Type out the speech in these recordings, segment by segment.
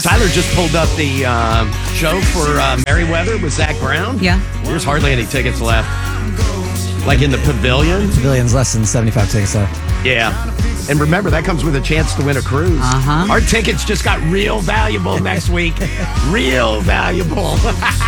Tyler just pulled up the show for Merriweather with Zach Brown. Yeah. There's hardly any tickets left. Like in the Pavilion. Pavilion's less than 75 tickets left. Yeah. And remember, that comes with a chance to win a cruise. Uh-huh. Our tickets just got real valuable next week. Real valuable. All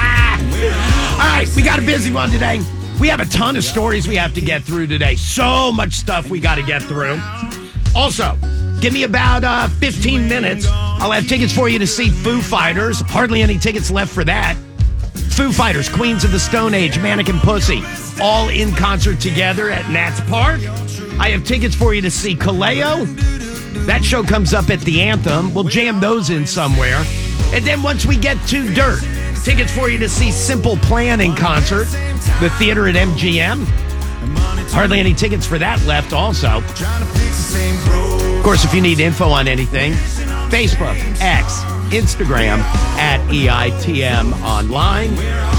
right, we got a busy one today. We have a ton of stories we have to get through today. So much stuff we got to get through. Also, give me about 15 minutes. I'll have tickets for you to see Foo Fighters. Hardly any tickets left for that. Foo Fighters, Queens of the Stone Age, Mannequin Pussy, all in concert together at Nats Park. I have tickets for you to see Kaleo. That show comes up at the Anthem. We'll jam those in somewhere. And then once we get to Dirt, tickets for you to see Simple Plan in concert, the theater at MGM. Hardly any tickets for that left also. Of course, if you need info on anything, Facebook, X, Instagram, at EITM Online.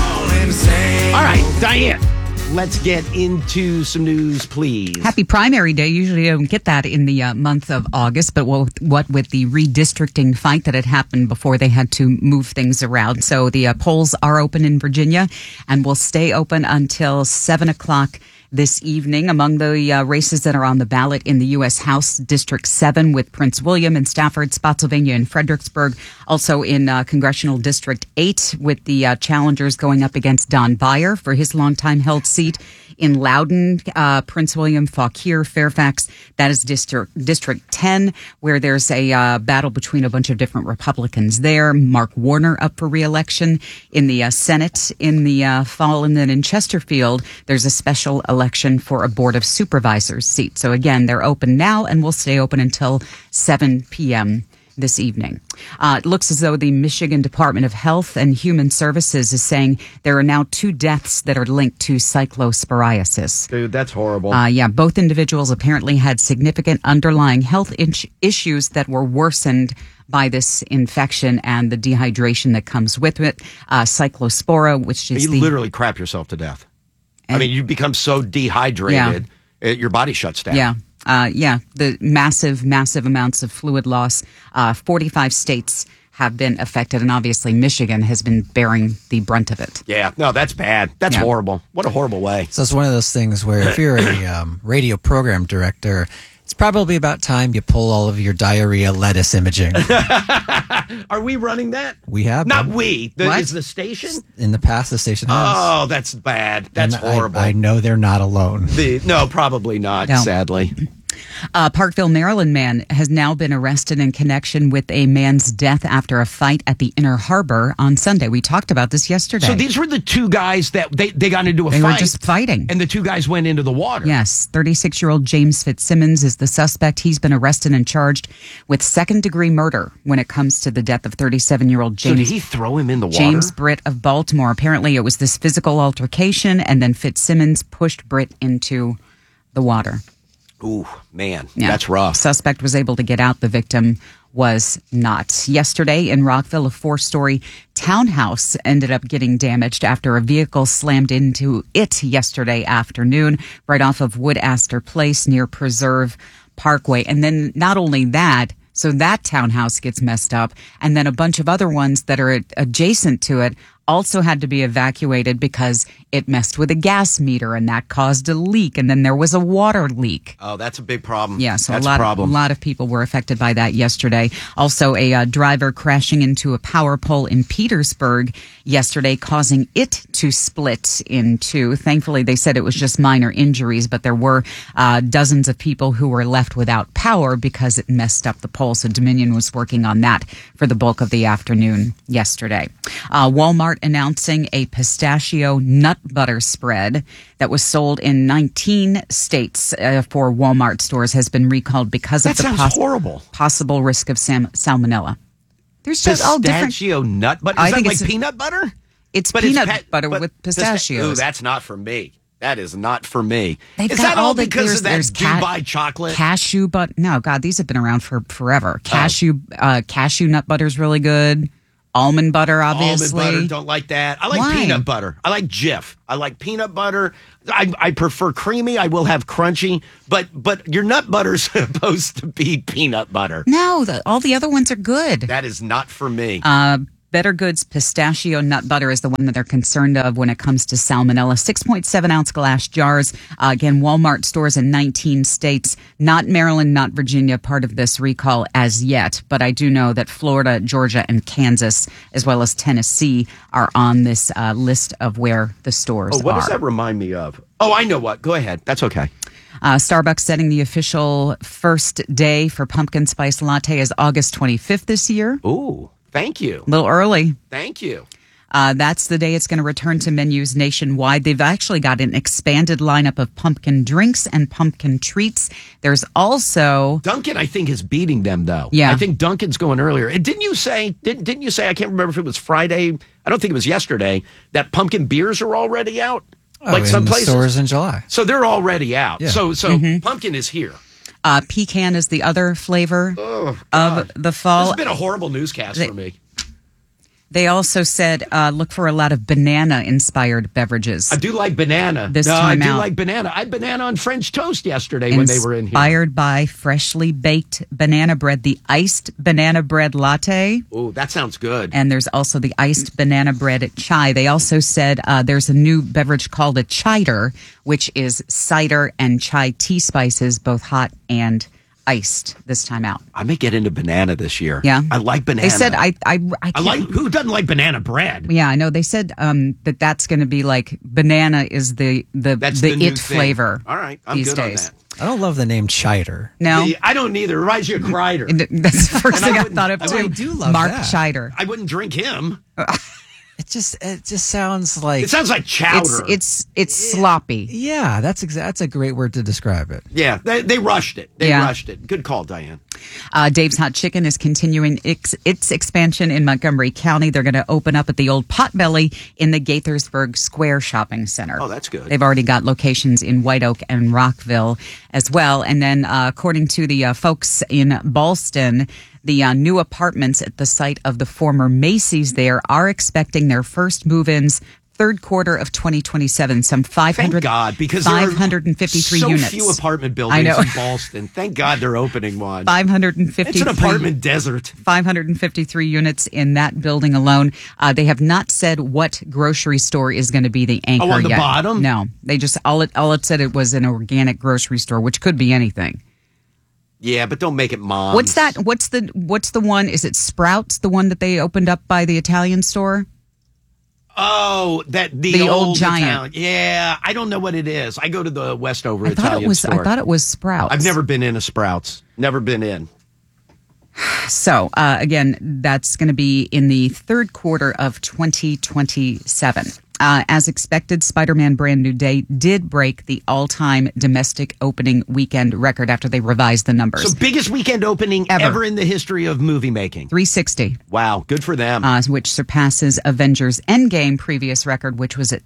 All right, Diane, let's get into some news, please. Happy Primary Day. Usually you don't get that in the month of August, but what with the redistricting fight that had happened before they had to move things around. So the polls are open in Virginia and will stay open until 7 o'clock this evening. Among the races that are on the ballot in the U.S. House, District 7 with Prince William in Stafford, Spotsylvania and Fredericksburg. Also in Congressional District 8 with the challengers going up against Don Beyer for his longtime held seat. In Loudoun, Prince William, Fauquier, Fairfax. That is District 10, where there's a battle between a bunch of different Republicans there. Mark Warner up for re-election in the Senate in the fall. And then in Chesterfield, there's a special election for a Board of Supervisors seat. So again, they're open now and will stay open until 7 p.m. this evening. It looks as though the Michigan Department of Health and Human Services is saying there are now 2 deaths that are linked to cyclosporiasis. Dude, that's horrible. Both individuals apparently had significant underlying health issues that were worsened by this infection and the dehydration that comes with it. Cyclospora, which is you literally crap yourself to death. I mean, you become so dehydrated, your body shuts down. The massive amounts of fluid loss. 45 states have been affected, and obviously Michigan has been bearing the brunt of it. Yeah, no, that's bad. That's horrible. What a horrible way. So it's one of those things where if you're a radio program director, it's probably about time you pull all of your diarrhea lettuce imaging. Are we running that? We have. Not been. we. Is the station? In the past, the station has. Oh, that's bad. That's horrible. I know they're not alone. No, probably not, sadly. Parkville, Maryland man has now been arrested in connection with a man's death after a fight at the Inner Harbor on Sunday. We talked about this yesterday. So these were the 2 guys that they got into a fight. They were just fighting. And the 2 guys went into the water. Yes. 36-year-old James Fitzsimmons is the suspect. He's been arrested and charged with second-degree murder when it comes to the death of 37-year-old James. So did he throw him in the water? James Britt of Baltimore. Apparently it was this physical altercation, and then Fitzsimmons pushed Britt into the water. Ooh, man, that's rough. Suspect was able to get out. The victim was not. Yesterday in Rockville, a 4-story townhouse ended up getting damaged after a vehicle slammed into it yesterday afternoon, right off of Wood Astor Place near Preserve Parkway. And then not only that, so that townhouse gets messed up, and then a bunch of other ones that are adjacent to it also had to be evacuated because it messed with a gas meter and that caused a leak. And then there was a water leak. Oh, that's a big problem. Yeah, so that's a lot of people were affected by that yesterday. Also, a driver crashing into a power pole in Petersburg yesterday, causing it to split in 2. Thankfully, they said it was just minor injuries, but there were dozens of people who were left without power because it messed up the pole. So Dominion was working on that for the bulk of the afternoon yesterday. Walmart announcing a pistachio nut butter spread that was sold in 19 states for Walmart stores has been recalled because of the horrible possible risk of salmonella. There's just all different pistachio nut butter. Is that like peanut butter? It's peanut butter with pistachios. Ooh, that's not for me. That is not for me. Is that all because of that Dubai chocolate? Cashew, but no, God, these have been around for forever. Cashew nut butter is really good. Almond butter, obviously. Almond butter, don't like that. I like Why? peanut butter. I like Jif. I like peanut butter. I prefer creamy. I will have crunchy, but your nut butter's supposed to be peanut butter. No, all the other ones are good. That is not for me. Better Goods pistachio nut butter is the one that they're concerned of when it comes to salmonella. 6.7 ounce glass jars. Again, Walmart stores in 19 states. Not Maryland, not Virginia, part of this recall as yet. But I do know that Florida, Georgia, and Kansas, as well as Tennessee, are on this list of where the stores what are. does that remind me of? Oh, I know what. Go ahead. That's okay. Starbucks setting the official first day for pumpkin spice latte as August 25th this year. Ooh. Thank you. A little early. Thank you. That's the day it's going to return to menus nationwide. They've actually got an expanded lineup of pumpkin drinks and pumpkin treats. There's also Dunkin', I think, is beating them though. Yeah. I think Dunkin's going earlier. And didn't you say? I can't remember if it was Friday. I don't think it was yesterday. That pumpkin beers are already out. In some the places. stores in July. So they're already out. Yeah. So pumpkin is here. pecan is the other flavor of the fall. This has been a horrible newscast for me. They also said look for a lot of banana-inspired beverages. I do like banana. I do like banana. I had banana on French toast yesterday when they were in here. Inspired by freshly baked banana bread, the iced banana bread latte. Oh, that sounds good. And there's also the iced banana bread chai. They also said there's a new beverage called a chider, which is cider and chai tea spices, both hot and iced this time out. I may get into banana this year. Yeah, I like banana. They said I like. Who doesn't like banana bread? Yeah, I know. They said that's going to be like banana is the it flavor. All right, I'm these good days. on that. I don't love the name Chider. No, I don't either. It reminds you of Kreider. That's the first thing I thought of too. I do love Mark that. Chider. I wouldn't drink him. It just sounds like It sounds like chowder. It's sloppy. yeah. That's a great word to describe it. Yeah, they rushed it. They Yeah. rushed it. Good call, Diane. Dave's Hot Chicken is continuing its expansion in Montgomery County. They're going to open up at the old Potbelly in the Gaithersburg Square Shopping Center. Oh, that's good. They've already got locations in White Oak and Rockville as well. And then according to the folks in Ballston, the new apartments at the site of the former Macy's there are expecting their first move-ins third quarter of 2027. Some 500. Thank God, because 553 there are units. so few apartment buildings I know. in Ballston. Thank God they're opening one. 553. It's an apartment desert. 553 units in that building alone. They have not said what grocery store is going to be the anchor Oh, on the yet. bottom? No, they just all it said it was an organic grocery store, which could be anything. Yeah, but don't make it Mom's. What's that? What's the one? Is it Sprouts? The one that they opened up by the Italian store? Oh, the old giant. Italian. Yeah, I don't know what it is. I go to the Westover I thought Italian store. I thought it was Sprouts. I've never been in a Sprouts. Never been in. So, again, that's going to be in the third quarter of 2027. As expected, Spider-Man Brand New Day did break the all-time domestic opening weekend record after they revised the numbers. So biggest weekend opening ever in the history of movie making. 360. Wow, good for them. Which surpasses Avengers Endgame previous record, which was at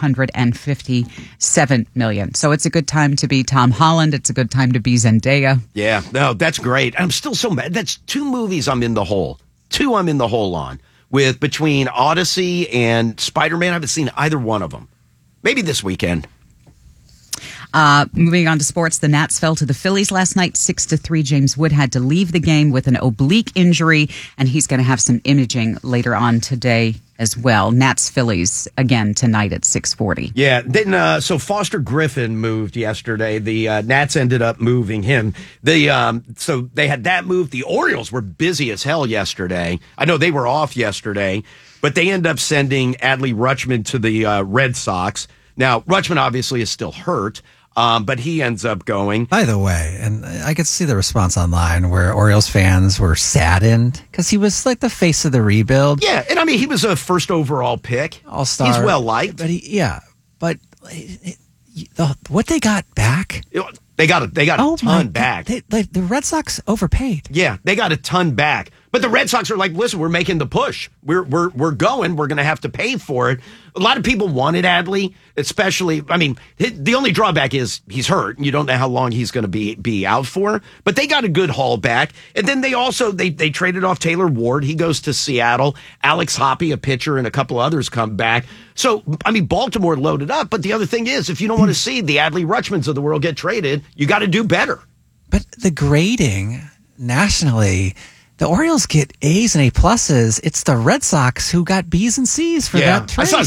357 million. So it's a good time to be Tom Holland. It's a good time to be Zendaya. Yeah, no, that's great. I'm still so mad. That's two movies I'm in the hole. Two I'm in the hole on. With between Odyssey and Spider-Man, I haven't seen either one of them. Maybe this weekend. Moving on to sports, the Nats fell to the Phillies last night, 6-3. James Wood had to leave the game with an oblique injury, and he's going to have some imaging later on today as well. Nats Phillies again tonight at 6:40. Yeah, then so Foster Griffin moved yesterday. The Nats ended up moving him. So they had that move. The Orioles were busy as hell yesterday. I know they were off yesterday, but they ended up sending Adley Rutschman to the Red Sox. Now Rutschman obviously is still hurt. But he ends up going. By the way, and I could see the response online where Orioles fans were saddened because he was like the face of the rebuild. Yeah, and I mean, he was a first overall pick. All-star. He's well liked. But what they got back? They got a ton back. The Red Sox overpaid. Yeah, they got a ton back. But the Red Sox are like, listen, we're making the push. We're going. We're going to have to pay for it. A lot of people wanted Adley, especially. I mean, the only drawback is he's hurt, and you don't know how long he's going to be out for. But they got a good haul back, and then they also they traded off Taylor Ward. He goes to Seattle. Alex Hoppe, a pitcher, and a couple others come back. So I mean, Baltimore loaded up. But the other thing is, if you don't want to see the Adley Rutschmans of the world get traded, you got to do better. But the grading nationally, the Orioles get A's and A pluses. It's the Red Sox who got B's and C's for that trade. I saw